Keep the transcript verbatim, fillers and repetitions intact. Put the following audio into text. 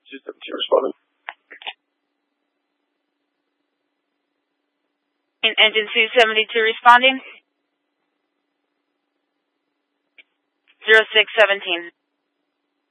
two seventeen responding. And engine two seventy-two responding. zero six seventeen.